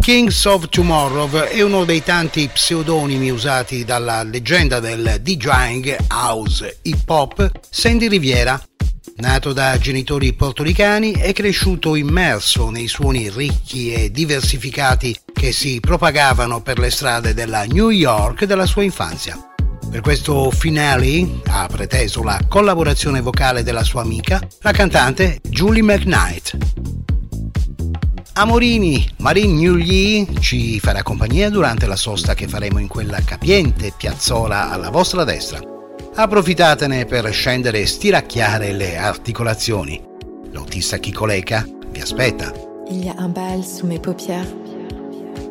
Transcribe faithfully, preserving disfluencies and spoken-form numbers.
Kings of Tomorrow è uno dei tanti pseudonimi usati dalla leggenda del DJing house hip hop Sandy Riviera. Nato da genitori portoricani, è cresciuto immerso nei suoni ricchi e diversificati che si propagavano per le strade della New York della sua infanzia. Per questo finale ha preteso la collaborazione vocale della sua amica, la cantante Julie McKnight. Amorini, Marine Gnugli ci farà compagnia durante la sosta che faremo in quella capiente piazzola alla vostra destra. Approfittatene per scendere e stiracchiare le articolazioni. L'autista Chicoleca vi aspetta. Il y a un bal sous mes paupières.